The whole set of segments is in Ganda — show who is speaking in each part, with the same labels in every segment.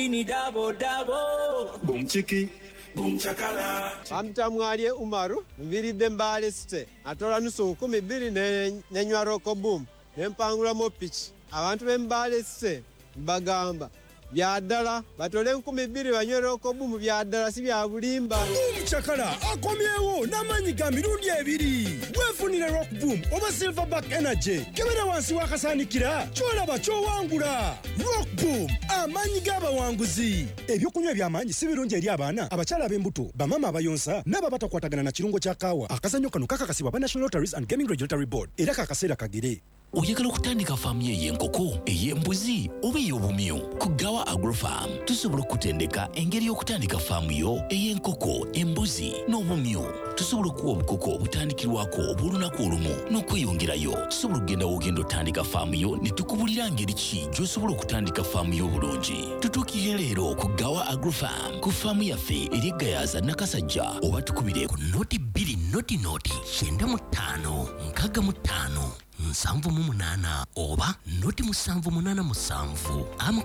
Speaker 1: Ini dabo dabo.
Speaker 2: Boom chiki. Boom chakala.
Speaker 3: Amtamwalie Umaru, mviride mbale site. Atola nusu 12 nenywa roko boom. Nempangula mo pitch. Abantu bembale site bagamba. Byadala batole 12 banywe roko boom byadala si bya bulimba.
Speaker 2: Boom chakala akomyewo namanyi ga mirundi ebiri. Wefunire rock boom oba silverback energy. Kebera wansi wakasanikira. Chola bacho wangula. Rock boom amanyi gaba wanguzi. Ebyokunywa byamanyi si birungi eri abaana abakyala b'embuto bamama abayonsa n'ababata kwatagana na kirungo kya kaawa. Akazanyo kano kakakasibwa ba National Lotteries and Gaming Regulatory Board era kakaseera kagere.
Speaker 4: Oyagala okutandika faamu y'enkoko, ey'embuzi oba ey'obumyu ku Gawa Agrofarm tusobola okutendeka engeri y'okutandika faamu yo ey'enkoko, embuzi n'obumyu. Tusobola okuwa obukoko obutandikirwako obw'olunaku olumu n'okweyongerayo. Tusobola okugenda w'ogenda otandika faamu yo ne tukubulira ngeri ki gy'osobola okutandika faamu yo obulungi. Tutuukirire leero ku Gawa Agrofarm ku faamu yaffe eri Gayaza Nakasajja oba tukubire ku noti 2 noti 95 65 7 oba noti 787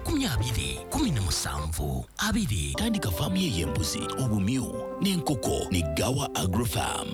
Speaker 4: 20 tandika faamu y'embuzi obumyu n'enkoko ne Gawa Agrofarm.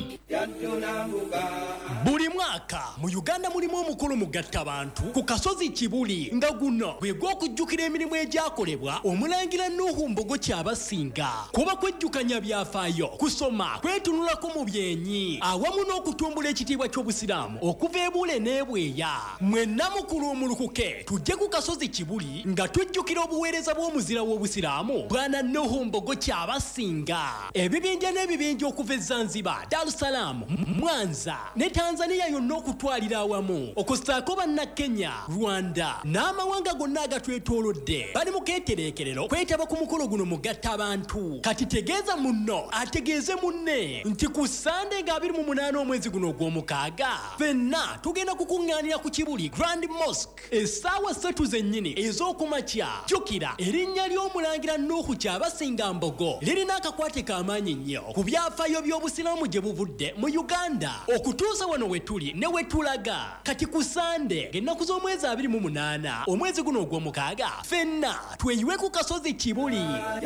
Speaker 5: Buli mwaka mu Uganda mulimu omukolo mugatta abantu ku kasozi Kibuli nga guno bwe gw'okujjukira emirimu egyakolebwa omulangira Nuhu Mbogo Kyabasinga kuba kwejjukanya byafaayo kusoma kwetunulako mu byenyi awamu n'okutumbula ekitiibwa ky'obusiraamu okuva ebule n'ebweya. Mwenna mukulu omulukuke tujje ku kasozi Kibuli nga tujjukira obuweereza bw'omuzira w'obusiraamu Bwana Nuhu Mbogo Kyabasinga. Ebibinja n'ebibinja okuva e Zanzibar, Dar es Salaam, Mwanza ne Tanzania yonna okutwalira awamu okusaako banna Kenya, Rwanda n'amawanga gonna agatwetoolodde bali mu keetereekerero kwetaba ku mukolo guno mugatta abantu. Kati tegeeza munno ategeeze munne nti ku Sande nga 28 omwezi guno ogw'omukaaga fenna tugenda kukuŋŋaanira ku Kibuli Grand Mosque essaawa 3 zennyini ez'okumakya. Jjukira erinnya ly'omulangira Nuhu Kyabasinga Mbogo lirina akakwate k'amaanyi nnyo ku byafaayo by'obusiraamu gye buvudde mu Uganda okutuusa wano we tuli ne we tulaga. Kati ku Sande ng'ennaku z'omwezi 28 omwezi guno ogw'omukaaga fenna tweyiwe ku kasozi Kibuli.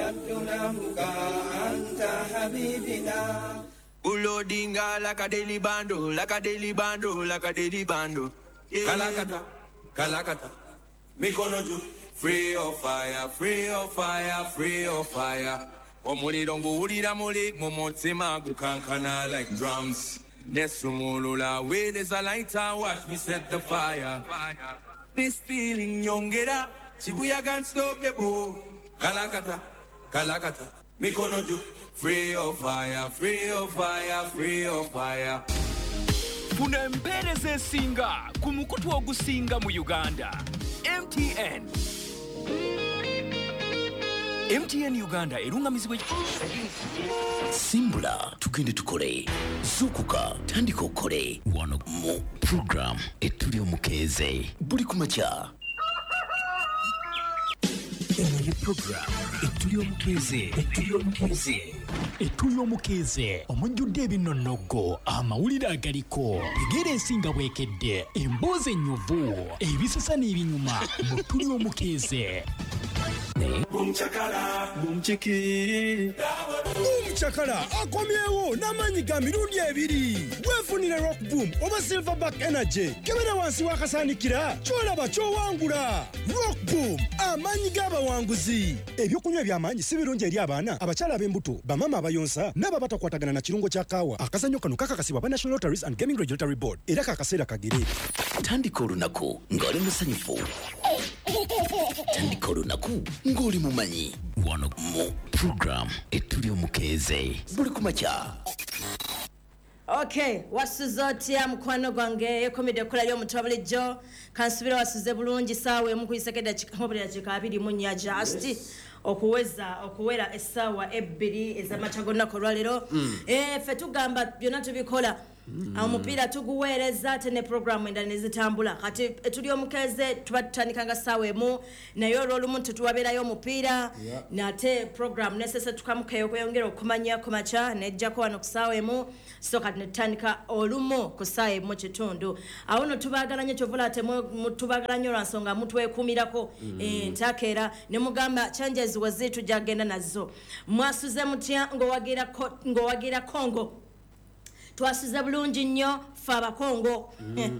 Speaker 1: Ulodinga like a daily bando, like a daily bando, like a daily bando. Kalakata, Kalakata, Mikonoju, free of fire, free of fire, free of fire. Omulidongo ulira muli momotsema gukankana like drums. Nesumulula way there's a lighter, watch me set the fire. This feeling yongera, Shibuya can't stop the boom. Kalakata, Kalakata, Mikonoju. Free of fire, free of fire, free of fire.
Speaker 6: Funa empeereza esinga ku mukutu ogusinga mu Uganda. MTN Uganda erungamizibwa
Speaker 4: Simbula tugende tukole. Zukuka tandika okole. Wano mu program etuli omukeeze. Buli kumakya. Eno program etuli omukeeze
Speaker 5: omujjudde ebinonnogo amawulire agaliko egera ensinga bwekedde emboozi ennyuvu ebisasa n'ebinyuma mu tuli omukeeze.
Speaker 2: Boom chakala, boom chiki. Boom chakala akomyewo namanyi ga mirundi ebiri. Wefunire rock boom oba silverback energy. Kebera wansi wakasanikira. Chola bacho wangula. Rock boom amanyi gaba wanguzi. Ebyokunywa byamanyi si birungi eri abaana abakyala b'embuto bamama abayonsa n'ababata kwatagana na kirungo kya kaawa. Akazanyo kano kakakasibwa ba National Lotteries and Gaming Regulatory Board era kakaseera kagere.
Speaker 4: tandika olunaku ng'oli musanyufu. Tandika olunaku ng'oli mumanyi. Wano mu program etuli omukeeze buli kumakya.
Speaker 7: Okay, wasuza otya mukwano gwange ekomide kola ly'omuntu bulijjo kansubira wasuze bulungi saawa emu kuyisekedda kikabulira kikabiri mu nya just okuwera essaawa 2 ez'amakya gonna kolwa leero. Ffe tugamba byonna tubikola Omupiira tuguweereza ate ne programu endala ne zitambula kati tuli omukeze tuba tutandika nga ssaawa emu naye olw'olumu tetuwabeerayo omupiira nate programu nesese tukamukeyo kweyongera okumanya ku makya nejjako wano ku ssaawa emu so kati ne tutandika olumu ku ssaawa emu kitundu awo no tubaagala nnyo kyovula ate tubaagala nnyo lwansonga mutwekuumirako ntakeera ne mugamba changes wezi tujja kgenda nazo mwasuze mutya ng'owagira Congo twasuze bulungi nnyo fe abakongo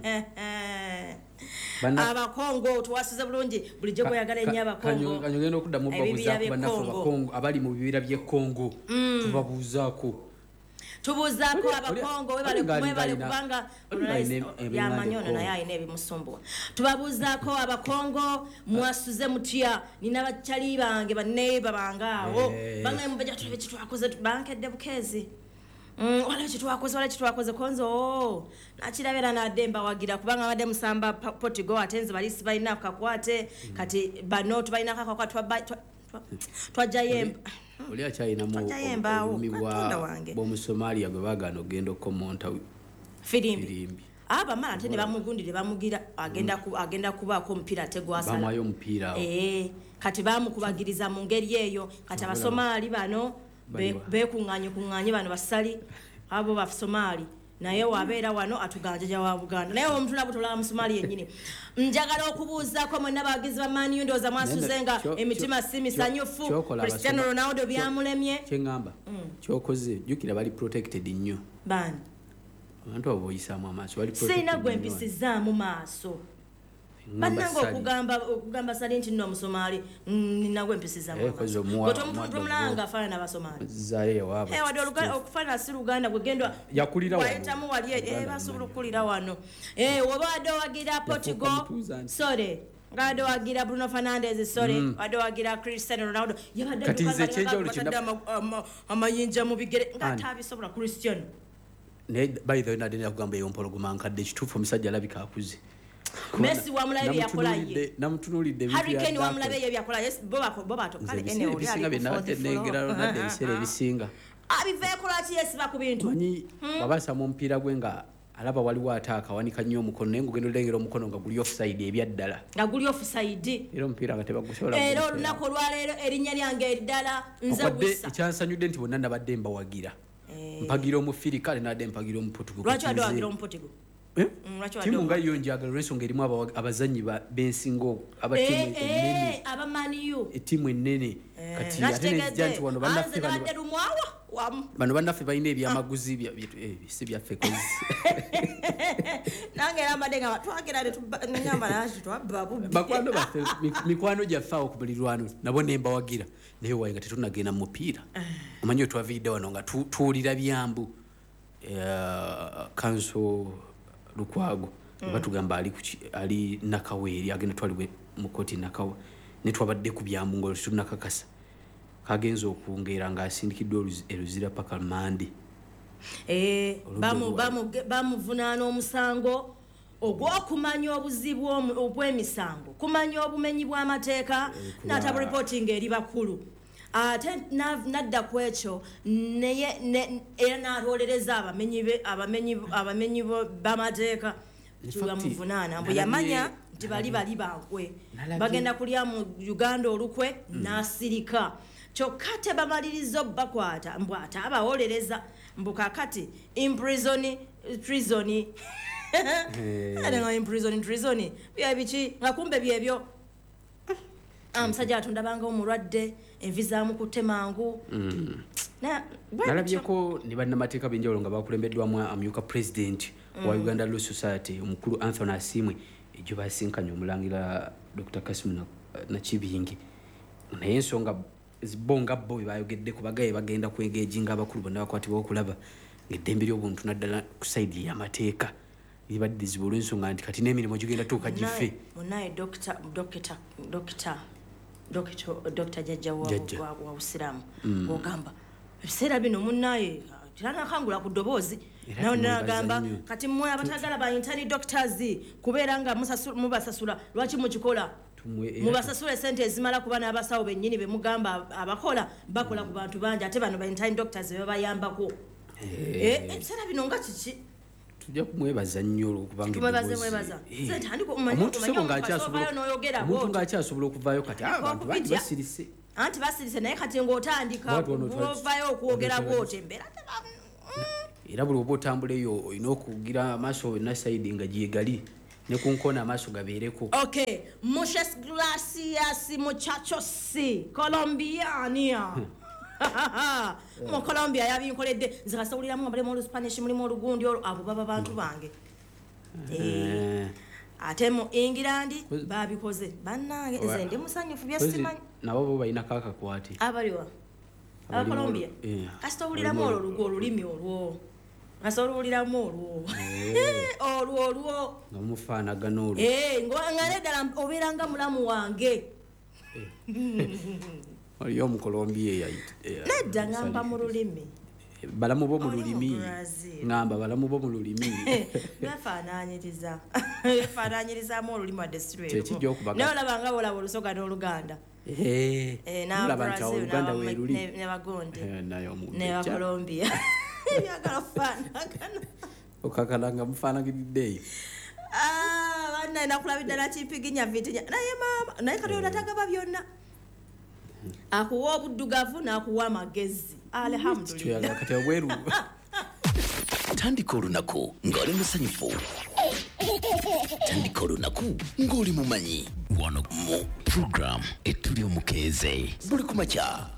Speaker 7: abakongo twasuze bulungi bulijjo gweyagala ennyo abakongo
Speaker 8: kanyogenda okuddamu babuuzaako bannaffe abakongo abali mu bibira by'e Congo tubuuzaako abakongo webale kubanga yamanyono naye alina ebimusumbuwa tubabuuzaako abakongo mwasuze mutya nina bakyali bange banneeba bangaawo bange mubajja tulabe kitwakoze bankedde bukeezi wala kitwakoze konzo nakirabera nademba wagira kubanga abadde musamba Portugal atenze balisi balina kakwate kati bano tubalina kakwate twajayemba oli akyayinamu obulumi bw'omusomalia gwe baagaana ogenda okukomonta firimbi
Speaker 7: abamala ate ne bamugundire bamugira agenda kubaako omupiira ate gwasala
Speaker 8: bamayo omupiira
Speaker 7: kati bamukubagiriza mu ngeri eyo kati abasomaali bano bekuŋŋaanye bano basali abo basomaali naye wabeera wano atuganjaja wa Buganda naye omuntu nabutola Musomaali yennyini njagala okubuuzaako mwenna abawagizi ba Man U ndowooza mwasuzenga emitima si misanyufu Cristiano Ronaldo byamulemye
Speaker 8: kyeŋŋamba kyokoze jjukira bali protected nnyo
Speaker 7: bani
Speaker 8: abantu abo boyisaamu amaaso bali
Speaker 7: sirina gwe mpisizaamu maaso bannanga okugamba sali nti nno Omusomaali ninagwe empisizaamu otomulanga afaanana n'Abasomaali wadde okufaanana si Luganda gwe gendwa wayitamu wali basobola okukulira wano oba wadde owagira Portugal sore ngade wagira Bruno Fernandes wadde wagira Cristiano Ronaldo yabadde amayinja mu bigere ngatabisobola Cristiano
Speaker 8: by the way nadenda kugamba eyompologoma nkadde kituufu omusajja alabika akuze
Speaker 7: Messi wamulabe yakola ye
Speaker 8: namutunulidde
Speaker 7: Harry Kane wamulabe ye yakola yes bobato kale ene oli ali
Speaker 8: negera Ronaldo ebiseera ebisinga
Speaker 7: abiveekola ati yes bakubintu
Speaker 8: babasa mu mpira gwe nga alaba waliwo ataaka wanika nnyo omukono naye ngugenda olengera omukono nga guli offside ebyaddala
Speaker 7: nga guli offside
Speaker 8: era omupiira nga tebagusobola
Speaker 7: era olunaku olwaleero erinnya lyange eridala nze busa
Speaker 8: ekyansanyudde nti bonna nabadde mbawagira mpagira omufiri kale nadde mpagira omupotugo
Speaker 7: lwaki wadde wagira omupotugo
Speaker 8: timu nga yo njagala olw'ensonga erimu abazanyi b'ensingo abatimu ennene
Speaker 7: abamaniyu
Speaker 8: ettimu ennene kati ate nejja nti wano bannaffe balina ebyamaguzi si byaffe kozi
Speaker 7: nange era mbadde nga twagera neŋamba nati twabbabu
Speaker 8: bakwano baffe mikwano gyaffe awo ku mulirwano nabo ne mbawagira naye waye nga tetunagenda mu mupiira omanyi otwaviridde wano nga tuwulira byambu kanso Lukwago batugamba ali Nakaweeri agenda twaliwe mu koti Nakawa ne twabadde ku byambu ngo tunakakasa kagenza okwongera nga asindikiddwa eruzira paka Mandi
Speaker 7: bamuvunaana omusango ogw'okumanya obuzibu obw'emisango kumanya obumenyi bw'amateeka n'ataba reporting eri bakulu ate nadda ku ekyo era n'alwolereza abamenyi b'amateeka bamuvunaana mbu yamanya nti bali bankwe bagenda kulya mu Uganda olukwe n'asirika kyokka tebamaliriza obbakwata mbu ate abawolereza mbu kakati treason treason byebiki nga kumbe byebyo omusajja atunda banga omulwadde envi zaamukutte mangu
Speaker 8: nalabyeko ne bannamateeka b'enjawulo nga bakulembeddwamu amyuka president wa Uganda Law Society omukulu Anthony Asimwe egyo basinkanye omulangira Dr. Kasimu Nakibingi naye ensonga zibonga bo bayogedde ku bagaye bagenda kwengejinga abakulu bonna bakwatibwa okulaba ng'eddembe ly'obuntu naddala ku sayidi y'amateeka libadde zibu olw'ensonga nti kati n'emirimu gigenda tuuka gife
Speaker 7: munaye Dr. Jajja wa Busiramu ogamba ebiseera bino munnaye tiranakangula ku ddoboozi nawe nagamba kati mmwe abatagala ba intani doctors kubeera nga mubasasula lwaki mukikola mubasasula esente ezimala kuba n'abasawo bennyini bemugamba abakola bakola ku bantu bangi ate bano ba intani doctors bebabayambako ebiseera bino nga kiki
Speaker 9: tujja kumwebaza nnyo olwokubanga
Speaker 7: omuntu
Speaker 9: ng'akyasobola okuvaayo kati abantu bangi basirise
Speaker 7: anti basirise naye kati ng'otandika ovayo okwogera bw'oti embeera
Speaker 9: era buli oba otambula eyo olina okugira amaaso wonna sayidi nga gyegali ne ku nkoona amaaso gabeereko.
Speaker 7: Okay, muchas gracias muchachos colombiania mu Colombia yabinkoledde nze kasawuliramu abali mu Spanish mulimu olugundi abo baba bantu bange ate mu England babikoze bannange nze ndi musanyufu byasimanyi
Speaker 9: nabo bo balina kakakwati
Speaker 7: abaliwa aba Colombia kasawuliramu olulimi olwo asawuliramu olwo
Speaker 9: nga mufaanagana olwo
Speaker 7: ng'angale ddala obeeranga mulamu wange
Speaker 9: waliyo omukolombia
Speaker 7: nedda ngamba mu lulimi
Speaker 9: balamu bo mu lulimi ngamba balamu bo mu lulimi
Speaker 7: befaananyirizamu olulimi wadde sirwero naye olabanga olaba olusoga n'oluganda
Speaker 9: Oluganda weeruli
Speaker 7: ne bagonde ne bakolombia byagala faanagana
Speaker 9: okakalanga mufaanagiriddeeyo
Speaker 7: banna nakulabidde nakipiginya vitinya naye maama naye katonda tagaba byonna akuwa obuddugavu n'akuwa amagezi alhamdulillah
Speaker 9: kati obweru
Speaker 4: tandika olunaku ng'oli musanyufu tandika olunaku ng'oli mumanyi wano mu program etuli omukeeze buli kumakya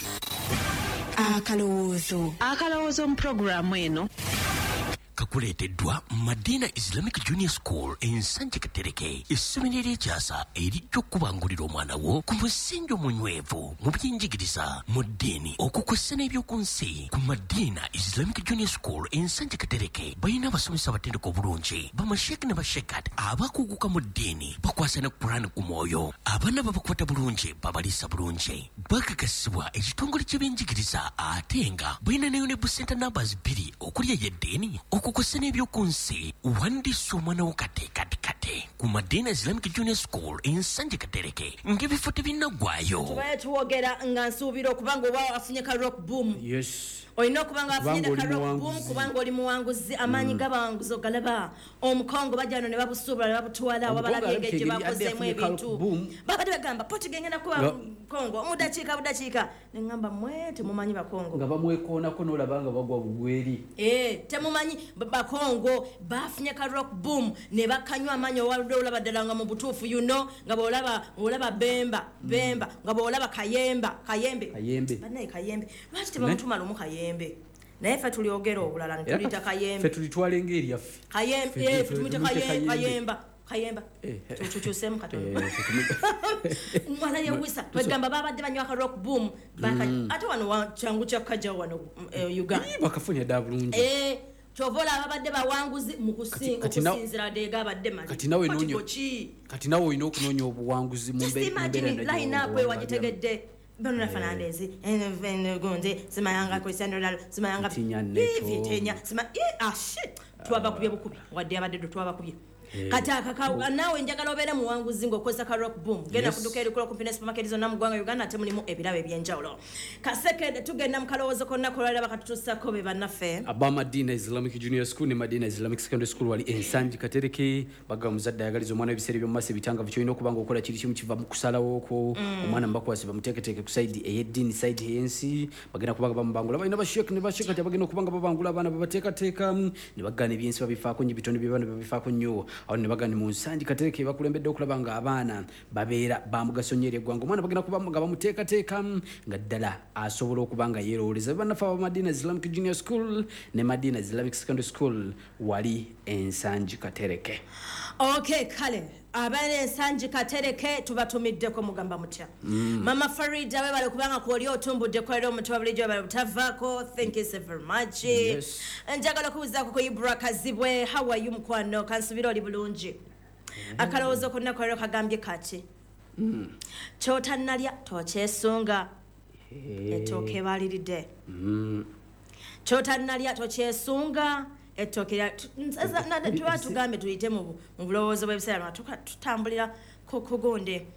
Speaker 10: akalowoozo mu programu eno
Speaker 4: kakuleeteddwa Madina Islamic Junior School ensanje Katereke essomero ery'ekyasa erijja okubangulira omwana wo ku musingi omunywevu mu by'enjigiriza mu ddiini okukwessa n'ebyoku nsi ku Madina Islamic Junior School ensanje Katereke balina abasomesa abatendeka obulungi bamasheeki ne bashekat abakuguka mu ddiini bakwasa ne Qur'an ku mwoyo abaana babakwata bulungi babaliisa bulungi bakakasibwa ekitongole ky'ebyenjigiriza ate nga balina ne UNEB Center numbers 2 okuli ey'eddiini okukwasa n'ebyoku nsi wandiisa omwana wo kate ku Madina Islamic Junior School ensanje Katereke ng'ebifo tebinnaggwaayo
Speaker 7: tubaye tuwogera nga nsuubira okubanga oba afunye ka rock boom olina okubanga afunye ka rock boom kubanga oli muwanguzi amaanyi g'abawanguzi ogalaba omukongo bajja wano ne babusuubula ne babutwala wabalabye engeri gye bakozeemu ebintu babadde bagamba poti gengenda kuba kongo omudakiika budakiika ne ŋŋamba mwe temumanyi bakongo
Speaker 9: nga bamwekoonako n'olaba nga bagwa bugweri
Speaker 7: temumanyi bakongo bafunye ka rock boom ne bakanywa amaanyi owaludde olaba ddala nga mu butuufu nga bw'olaba bemba nga bw'olaba kayembe bannaye kayembe lwaki tebamutumala omu kayembe naye ffe tulyogera obulala netulita kayembe
Speaker 9: ffe tulitwala engeri yaffe
Speaker 7: kayemba tukyusemu katono mwana yewisa twegamba babadde banywa ka rock boom ate wano kyangu kyakajja wano Uganda
Speaker 9: bakafunye dda bulungi
Speaker 7: kyovola ababadde bawanguzi mu kusinzira deega abadde
Speaker 9: kati nawe olina okunoonya obuwanguzi mu
Speaker 7: mbeeralayinapo ewagitegedde Bernard Fernandez Gonze simayanga Cristiano Ronaldo simayanga Vitenya twabakubye bukubi wadde abadde twabakubye kati nawe njagala obeera muwanguzi ng'okozesa ka rock boom genda kuduka erikula kumpi ne supermarket zonna mu ggwanga Uganda ate mulimu ebirabo ebyenjawulo kaseke tugenda mu kalowoozo konna kolwalira bakatutuusako be bannaffe
Speaker 9: aba Madina Islamic Junior School ne Madina Islamic Secondary School wali ensanji Katereke bagamba muzadde ayagaliza omwana w'ebiseera by'omu maaso ebitangavu kyolina okuba ng'okola kiri kimu kiva mu kusalawooko omwana mubakwasi bamuteeketeeke ku sayidi ey'eddiini sayidi ey'ensi bagenda kubanga bamubangula balina basheeki ne bashekati abagenda okubanga babangula abaana babateekateeka ne bagana ebyensi babifaako nnyo bitono bye baana babifaako nnyo awo ne bagana mu nsanji Katereke bakulembedde okulaba nga abaana babeera bamugaso nnyo eri eggwanga omwana bagenda kuba nga bamuteekateeka nga ddala asobola okuba nga yeerooleza bannaffe aba Madina Islamic Junior School ne Madina Islamic Secondary School wali ensanji Katereke.
Speaker 7: Okay, kale abaana ensanji Katereke tubatumiddeko mugamba mutya Mama Farida we bali kubanga kwoli otumbudde kwali omutuba bulijjo bali butavaako thank you so very much njagala kubuuzaako ku Ibra Kazibwe how are you mukwano kansubira oli bulungi akalowoozo konna kwali kagambye kati kyotannalya tokyesunga ettooke baliridde kyotannalya tokyesunga ettooke tuba tugambe tuyite mu bulowoozo bw'ebiseera tutambulira kugonde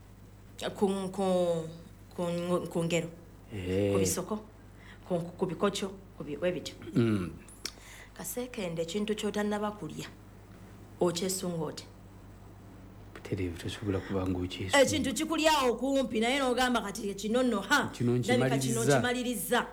Speaker 7: ku ngero ku bisoko ku bikokyo webityo Kasekende ekintu ky'otannaba kulya okyesunga oti ekintu kikulyawo okumpi naye n'ogamba kati kino nno ndabika kino kimaliriza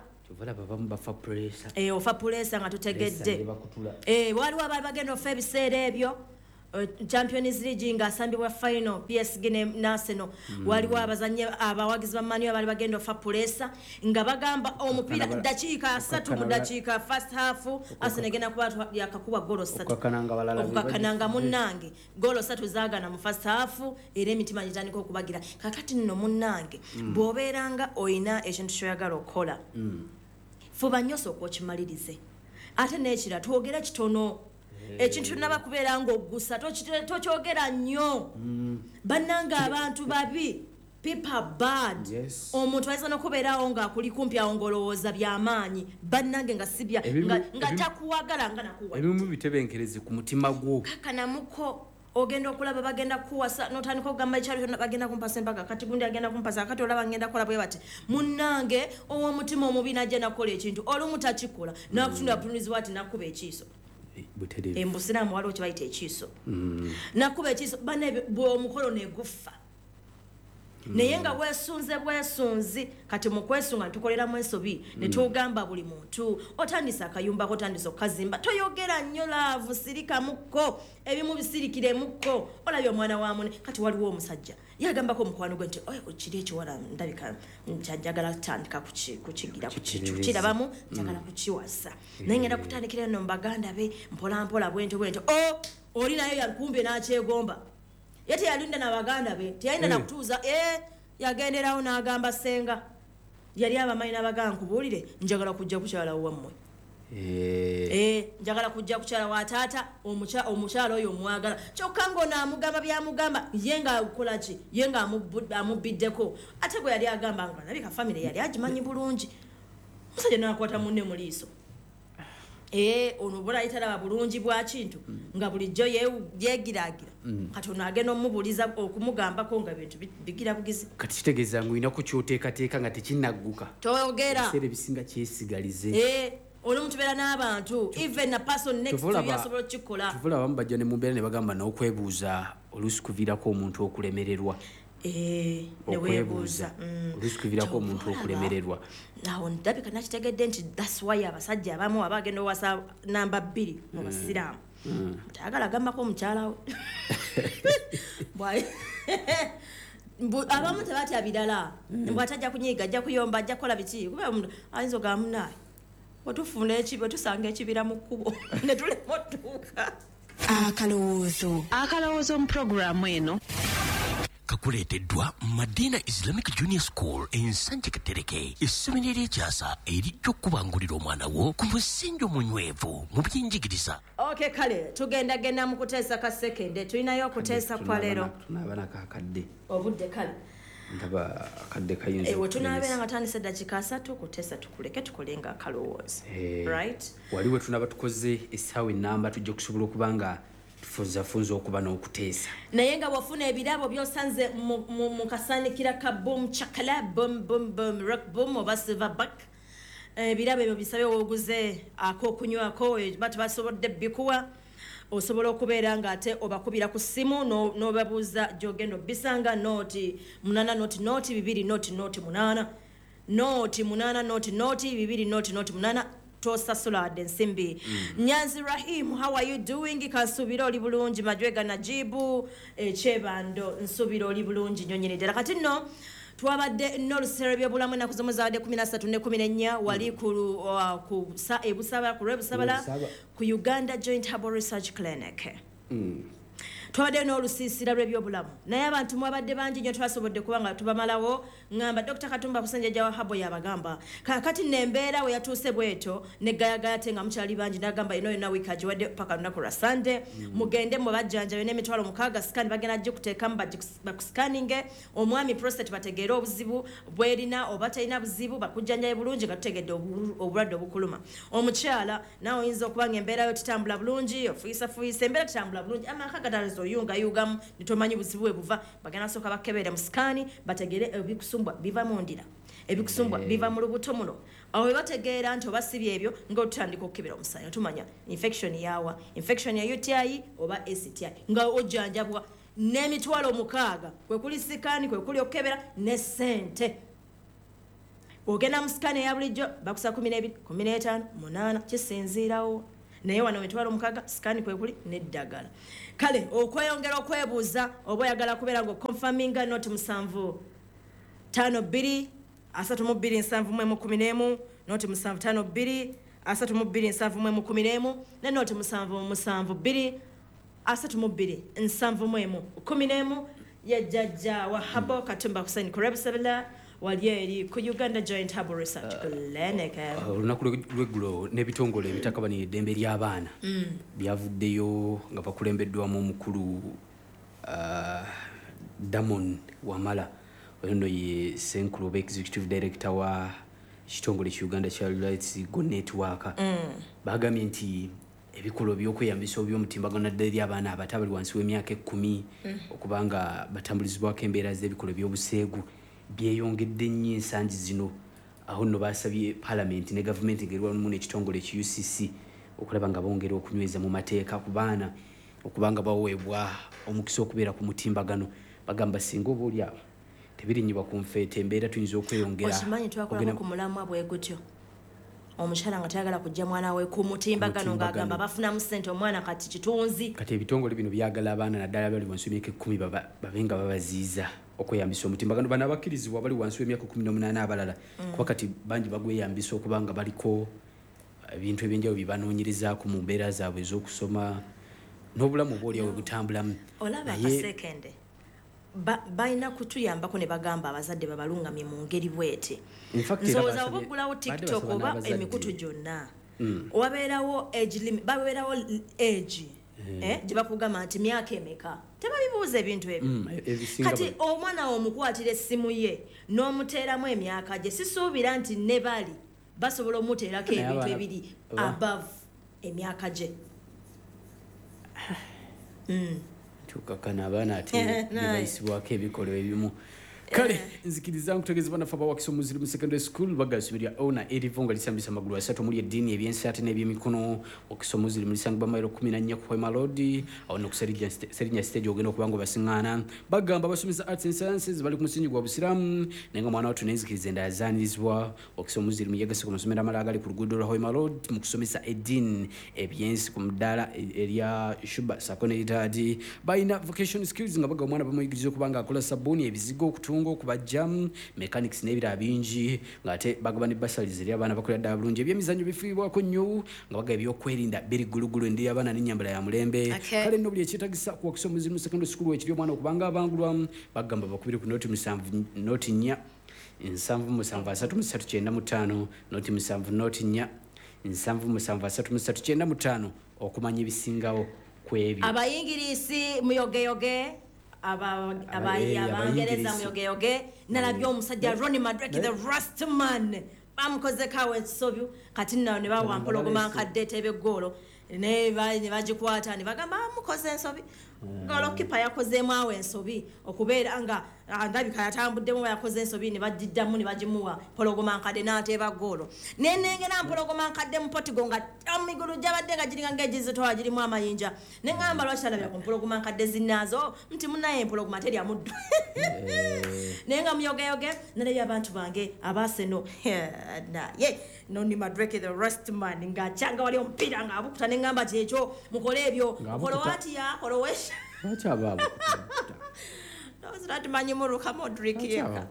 Speaker 7: ofa pulesa nga tutegedde waliwo abaali bagenda ofa ebiseera ebyo Champions League ng'asambibwa final PSG ne Arsenal waliwo abazannyi abawagizi ba Man U abali bagenda ofa pulesa nga bagamba omupiira dakiika 3 mu dakiika first half Arsenal egenda kuba yakakuba golo 3 okukakananga munnange golo 3 zaagana mu first half era emitima gitandika okubagira kakati nno munnange bw'obeeranga oyina ekintu kyoyagala okukola fuba nnyo sooka okimalirize ate n'ekira twogera kitono ekintu naba kubeera ng'oggusa tokyogera nnyo bannanga abantu babi people bad omuntu ayinza n'okubeerawo ng'akuli kumpi awo ng'olowooza by'amaanyi bannange nga sibya nga takuwagala nga nakuwa
Speaker 9: ebimu bitebenkereze ku mutima gwo
Speaker 7: kakanamuko ogenda okulaba bagenda kuwasa notandika okugamba ekyalo kyonna bagenda kumpasa embaga kati gundi agenda kumpasa kati olaba ngenda kukola bwe bati munnange ow'omutima omubi najja nakukola ekintu olumu takikola nakutunda butunizibwa ati nakuba ekiiso embusiramu waliwo kyebayita ekiiso nakuba ekiiso bane bw'omukolo negufa naye nga bwesunzi kati mu kwesunga ntukoleramu ensobi ne tugamba buli muntu otandisa akayumbako otandisa okukazimba toyogera nnyo laavu sirikamuko ebimu bisirikiremukko olabye omwana wa mune kati waliwo omusajja yagambako omukwano gwe nti kiri ekiwala ndabika njagala kutandika kukigira kukirabamu njagala kukiwasa naye ngenda kutandikira nno mbaganda be mpolampola bwento oli naye yakumbe n'akyegomba yete yalinda n'abaganda be teyalina nakutuuza yagenderawo n'agamba senga yali abamanyi n'abaganda nkubuulire njagala kujja kukyala wammwe njagala kujja kukyala wa taata omukyala oyo omwagala kyokka ng'onaamugamba byamugamba ye ng'akola ki ye ng'amubbiddeko ate gwe yali agamba nga nabika famire yali agimanyi bulungi musajja n'akwata munne mu liiso ono bula italaba bulungi bwa kintu nga bulijjo yegiragira kati ono agenda omubuuliza okumugambako nga bintu bigira bugizi
Speaker 9: kati kitegeeza ngu olina ku kyoteekateeka nga tekinnagguka
Speaker 7: toyogera
Speaker 9: ebiseera ebisinga kyesigalize
Speaker 7: olumu tubeera n'abantu even a person next to you asobola okukikola
Speaker 9: tuvula abamu bajja ne mumbeera ne bagamba n'okwebuuza oluusi kuviirako omuntu okulemererwa
Speaker 7: neweebuuza
Speaker 9: oluusi kuviirako omuntu okulemererwa
Speaker 7: awo ndabika nakitegedde nti thats why abasajja abamu abagenda owasa namba 2 mu basiraamu tayagala agambako omukyalawe abamu tebatya birala bwatajja kunyiiga ajja kuyomba ajja kukola biki kuba omuntu ayinza ogamba munaaye otufuna ekibi otusanga ekibira mu kkubo ne tulema otuuka
Speaker 10: akalowoozo mu puroguramu eno
Speaker 4: kakuleeteddwa Madina Islamic Junior School Ensanje Katereke essomero ery'ekyasa erijja okubangulira omwana wo ku musingi omunywevu mu by'enjigiriza.
Speaker 7: Okay, kale tugendagenda mu kuteesa ka sekende tulinayo okuteesa kwa leero
Speaker 9: tunaabana kakadde
Speaker 7: obudde kale
Speaker 9: ndaba akadde kayinza
Speaker 7: ewe tunaabeera nga tandise dakiika 3 kuteesa tukuleke tukolenga akalowoozi right
Speaker 9: waliwo tunaba tukoze essaawa ennamba tujja kusobola okuba nga tufunza okuba n'okuteesa
Speaker 7: naye nga bw'ofuna ebirabo by'osanze mu kasaanikira ka boom chakala boom boom boom rock boom oba silverback ebirabo ebyo bisabe wooguze ak'okunywako basobodde bikuwa osobola okubeera ng'ate obakubira ku ssimu n'obabuuza gy'ogenda obbisanga nooti 8 nooti 2 nooti 8 nooti 8 nooti 2 nooti 8 tosasula wadde ensimbi. Nyanzi Rahim, how are you doing? Kansubira oli bulungi majwega najibu chebando nsubira oli bulungi nyonyine ddala kati nno twabadde n'oluseera by'obulamu ennaku z'omwezi zawadde 13 ne 14 wali ku ebusabala ku Uganda Joint Herbal Research Clinic. Twabadde n'olusiisira lw'ebyobulamu naye abantu mwabadde bangi nnyo twasobodde kuba nga tubamalawo ngamba Dr. Katumba Kusenjja wa Habo yabagamba kakati nembeera we yatuuse bweto ne gayagate nga mukyali bangi n'agamba ino yonna wiiki agiwadde paka lunaku lwa Sande mugende mu bajjanjabe n'emitwalo 6 scan bagenda gye kuteekamu bakusikaninge omwami prostate bategeera obuzibu bwerina oba talina buzibu bakujjanjabe bulungi nga tutegedde obulwadde obukuluma omukyala nawe oyinza okuba nga embeera yo titambula bulungi ofuyisafuuyisa embeera titambula bulungi amaka gatalizo yugamu nitomanyi buzibu bwe buva bagenda soka bakebere mu sikaani bategere ebikusumbwa biva mu ndira ebikusumbwa biva mu lubuto muno awo webategeera nti oba sibye ebyo nga otandika okukebera omusaayi otumanya infection yawa infection ya UTI oba STI nga ojjanjabwa n'emitwalo 6 kwe kuli sikaani kwe kuli okukebera ne ssente ogenda mu sikaani eya bulijjo bakusa 12 15 8 kisinziirawo naye wano emitwalo 6 sikaani kwe kuli n'eddagala kale okweyongera okwebuuza oba oyagala kubeera nga confirminga noti 7 5 2 327 noti 752 327 ne noti 772 327 yajjajja wa Habo Katumba Hussein Kurebsabila walieri ku Uganda Joint Herbal Research Clinic.
Speaker 9: Olunaku lw'eggulo n'ebitongole ebitakabanira eddembe ly'abaana byavuddeyo nga bakulembeddwamu omukulu Damon Wamala ono ye Senkulu oba Executive Director wa kitongole ki Uganda Child Rights Go Network. Bagambye nti ebikolo by'okweyambisa by'omutimbagano naddala ly'abaana abato abali wansi w'emyaka 10 okubanga batambulizibwako embeera z'ebikolo by'obuseegu byeyongedde nnyo ensangi zino. Aho nno baasabye Parliament ne Government ng'erwamu n'ekitongole ki UCC okulaba nga bongera okunyweza mu mateeka ku baana okubanga baweebwa omukisa okubeera ku mutimbagano. Bagamba singa oba oli awo tebirinyibwa ku nfeete embeera tuyinza okweyongera.
Speaker 7: Okimanyi twakolako ku mulamwa bwe gutyo omukyala nga tayagala kujja mwana we ku mutimbagano ng'agamba bafunamu ssente omwana kati kitunzi.
Speaker 9: Kati ebitongole bino byagala abaana naddala bali wansi w'emyaka 10 babe nga babaziiza okweyambisa omutimbagano. Bano abakkirizibwa bali wansi w'emyaka 18 abalala kuba kati bangi bagweyambisa okuba nga baliko ebintu ebyenjawulo bye banoonyerezaako mu mbeera zaabwe ez'okusoma n'obulamu oba oliawo butambulamu.
Speaker 7: Olaba akasekende balina kutuyambako ne bagamba abazadde babalungamye mu ngeri bwete. Nsoboza oba oggulawo TikTok oba emikutu gyonna wabeerawo age limit babeerawo age gye bakugamba nti myaka emeka tebabibuuza ebintu ebyo. Kati omwana omukwatira essimu ye n'omuteeramu emyaka gye sisuubira nti ne bali basobola omuteerako ebintu ebiri above emyaka gye.
Speaker 9: Tukakana abaana ate bayisibwako ebikolwa ebimu. Kale nzikiriza nkutegeeza bana faba wakiso Muslim Secondary School bagasubirya ona erivo nga lisambisa magulu asatu muri edini ebyensi ate n'ebyemikono okiso Muslim lisangibwa mailo 14 ku Hoima Road awo Serinya stage ogenda okubango basingana bagamba basomesa arts and sciences bali ku musingi gwa Busiramu nenga mwana watu nenzikiriza endazanizwa okiso Muslim yagase ku masomero amala agali ku luguudo lwa Hoima Road mu kusomesa edini ebyensi ku mudala erya Shuba Sakone Itadi bayina vocation skills nga baga mwana bamuyigiriza okubanga akola sabuni ebizigo okutunga okuba jam mechanics n'ebira bingi ngate bagaba ne basalize eri abaana bakola ddala bulungi ebyemizannyo bifiibwako nnyo nga baga ebyokwerinda biri gulugulu ndi abaana n'ennyambala ya mulembe. Kale nno buli ekyetagisa ku Wakiso Muslim Secondary School wekiri omwana okubanga abangulwa bagamba bakubire ku noti 7 noti 4 77395 noti 7 noti 4 77395 okumanya ebisingawo kwebyo.
Speaker 7: Abayingirisi muyogeyoge abangereza muyogeyoge nalabye omusajja Ronnie Madraki the Rust Man bamukozekawo ensobyo kati nnawo ne bawa mpologoma nkadde tebeggoolo ne bagikwata ne bagamba mukoze ensobi golokipa yakozeemu awo ensobi okubeera nga ndabika yatambuddemu yakoze ensobi ne bagiddamu ne bagimuwa mpologoma nkadde n'ateeba ggoolo nenengera mpologoma nkadde mu Portugal nga amigulu gyabadde nga giringa ng'egizitowa girimu amayinja ne ngamba lwaki talabya ku mpologoma nkadde zinnaazo nti munnaye empologoma terya muddu naye nga muyogeyoge nalabye abantu bange abaaseno naye Ronnie Madraki the Rust Man ng'akyanga wali omupiira ng'abukuta ne ngamba ti ekyo mukole ebyo kolowatiya kolowesha
Speaker 9: Wachababa.
Speaker 7: Those that manyimuruka Modric yeka.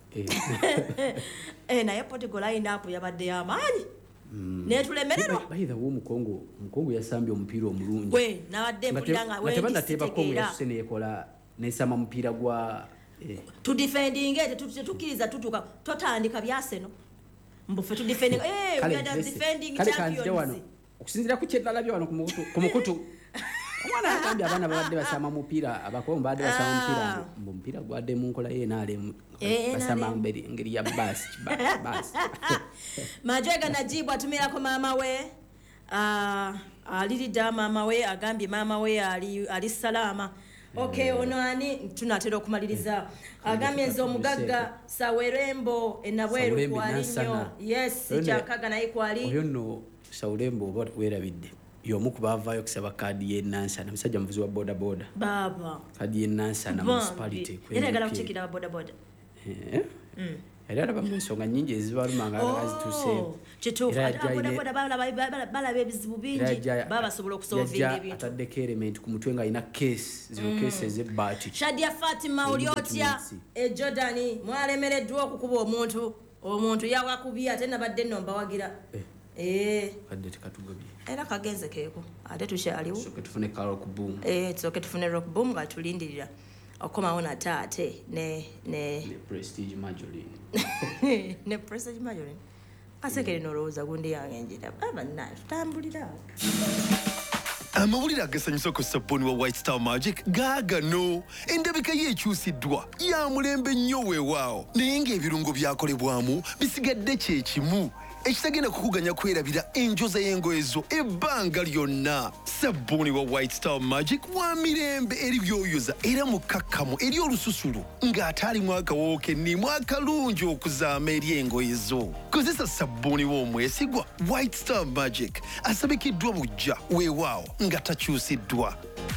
Speaker 7: Naye Portugal line-up yabadde y'amaanyi. Netulemererwa.
Speaker 9: Bayitha wo Mukongo yasambye omupiira omulungi.
Speaker 7: We nabadde mpulira nga we
Speaker 9: tebandateebako yasene yekola nesama mupiira gwa
Speaker 7: to defending tetukiriza tutuka totandika byaseno mbufe to defending we are defending champions.
Speaker 9: Okusinzira ku kyeddalabye wano ku mukutu omwana agambye abaana babadde basama mupiira abakombo badde basama mupiira mupiira gwadde mu nkola y'enaale basama ngeri ya basi
Speaker 7: Majega Najibu atumirako maama we alirida maama we agambye maama we ali salama Okay, ono ani tunatera okumaliriza agambye nze omugagga Sawerembo enabweru kwalinyo. Yes, kyakaga naye kwali.
Speaker 9: Oyo no Sawerembo oba werabidde. Yomu kubavaayo kusaba kaadi y'ennansana musajja muvuzi wa boda boda.
Speaker 7: Baba.
Speaker 9: Kaadi y'ennansana municipality.
Speaker 7: Era agala kutikira boda boda.
Speaker 9: Era alaba mu nsonga nnyingi ezibalumanga azituuseeyo.
Speaker 7: Kituufu boda balaba ebizibu bingi baba basobola okusolvinga ebintu.
Speaker 9: Ataddeko element ku mutwe nga alina case zino case ez'ebbaati.
Speaker 7: Shadia Fatima oli otya Jordani mwalemereddwa okukuba omuntu yawakubye ate nabadde nno mbawagira.
Speaker 9: Kadde tekatugobye.
Speaker 7: Era kagenze keeko ate tukyaliwo.
Speaker 9: Soke tufune ka rock boom.
Speaker 7: Tusoke tufune rock boom nga tulindirira okomawo nataate ne
Speaker 9: Prestige Marjorie.
Speaker 7: Ne Prestige Marjorie. Asekere nolowooza gundi yange njira baba naye tutambulira.
Speaker 11: Amawulire agasanyusa ku Sabbooni wa White Star Magic gaagano endabika ye ekyusiddwa ya mulembe nnyo weewaawo naye ng'ebirungo byakolebwamu bisigadde kye kimu ekitagenda kukuganya kwerabira enjoza y'engoye zo ebbanga lyonna. Sabbooni wa White Star Magic wa mirembe eri byoyoza era mukakkamu eri olususulu ng'ate alimu akawoowo kennimu akalungi okuzaama eri engoye zo. Kozesa Sabbooni w'omwesigwa White Star Magic asabikiddwa bujja weewaawo nga takyusiddwa.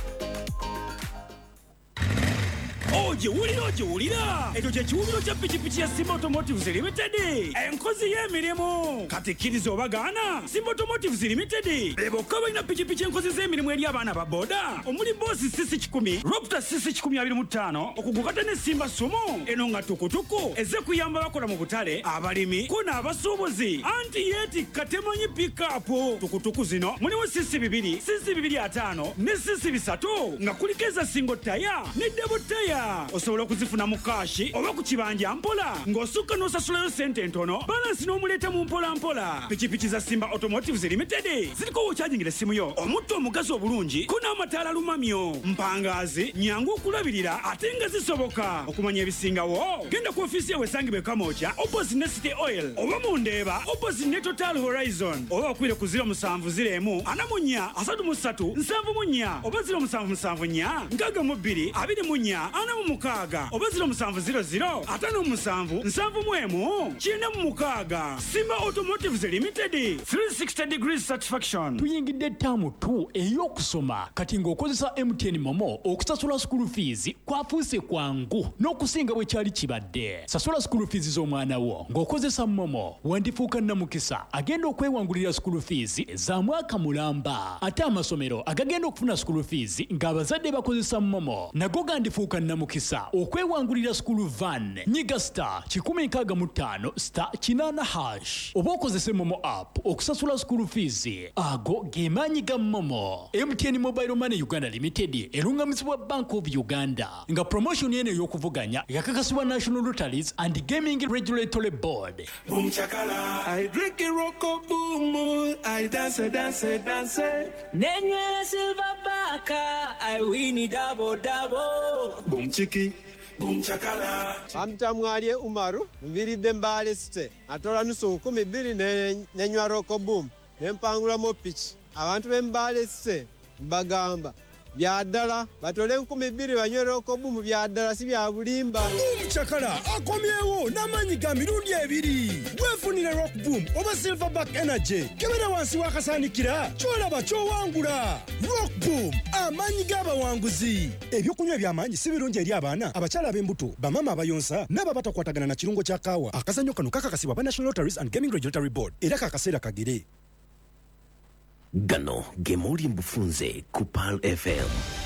Speaker 12: Ojiwulira ekyo kyekiwumiro kya pikipiki ya Simba Automotives Limited enkozi y'emirimu kati kkiriza obagaana. Simba Automotives Limited bokka balina pikipiki enkozi z'emirimu eri abaana ba boda omuli boosi CC10 Raptor CC1025 okugukata ne Simba Sumo eno nga tukutuku eze kuyamba bakola mu butale abalimi ko n'abasuubuzi anti yeetikka temanyi pikapu tukutuku zino mulimu CC2 CC250 ne CC3 nga kuliko eza single taya ne double taya. Osobola okuzifuna mu kashi oba ku kibanja mpola ng'osukka n'osasulayo sente ntono balansi n'omuleeta mu mpola. Pikipiki za Simba Automotives Limited ziriko wokyajingira essimu yo omutto omugazi obulungi ko n'amataala lumamyo mpangaazi nyangu okulabirira ate nga zisoboka. Okumanya ebisingawo genda ku ofiisi yawe esangibwa e Kamwokya opposite ne City Oil oba mu Ndeeba opposite ne Total Horizon oba okwire ku 0701 44 33 74 oba 0774 62 24 46 oba 0700 57 71 46. Simba Automotives Limited 360 degrees satisfaction.
Speaker 5: Tuyingidde ttaamu 2 ey'okusoma kati ng'okozesa MTN Momo okusasula school fees kwafuuse kwangu n'okusinga bwe kyali kibadde. Sasula school fees z'omwana wo ng'okozesa Momo wandifuuka nnamukisa agenda okwewangulira school fees za mwaka mulamba. Ate amasomero agagenda okufuna school fees ng'abazadde bakozesa Momo nago gandifuuka nnamukisa okwewangulira school van. Nyiga star 165 star 8 oba okozese Momo app okusasula school fees. Ago gemaanyi ga Momo. MTN Mobile Money Uganda Limited erungamizibwa Bank of Uganda nga promotion yene y'okuvuganya yakakasibwa National Lotteries and Gaming Regulatory Board.
Speaker 1: Boom chakala, I drink a rock boom, I dance.
Speaker 13: Nenye silver baka, I win it double.
Speaker 1: Boom chiki.
Speaker 3: Bamutamwalye Umaru nviridde Mbale City atola nusu 12 nenywa roko boom nempangulamu piki abantu b'Embale City mbagamba byaddala batole 12 banywe roko boom byaddala si bya bulimba.
Speaker 2: Omukyakala akomyewo n'amaanyi ga mirundi ebiri. Weefunire rock boom oba silverback energy kebera wansi wakasaanikira kyolaba kyowangula. Rock boom amaanyi g'abawanguzi. Ebyokunywa eby'amaanyi si birungi eri abaana abakyala ab'embuto bamama abayonsa n'abo batakwatagana na kirungo kya kaawa. Akazannyo kano kakakasibwa ba National Lotteries and Gaming Regulatory Board era kakaseera kagere.
Speaker 14: Gano gemuli mbufunze ku Pearl FM.